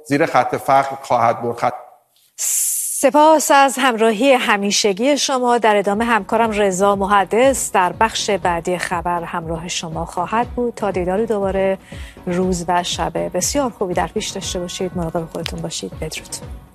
زیر خط فقر خواهد برد. سپاس از همراهی همیشگی شما. در ادامه همکارم رضا محدث در بخش بعدی خبر همراه شما خواهد بود. تا دیدار دوباره، روز و شب بسیار خوبی در پیش داشته باشید. مراقب خودتون باشید. بدرود.